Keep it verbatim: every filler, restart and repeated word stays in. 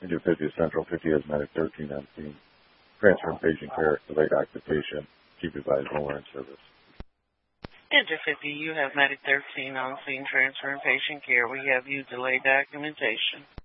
India fifty is Central, fifty is Medic thirteen on scene. Transferring patient care, delayed occupation. Keep advised, no more in service. India fifty, you have Medic thirteen on scene transferring patient care. We have you delayed documentation.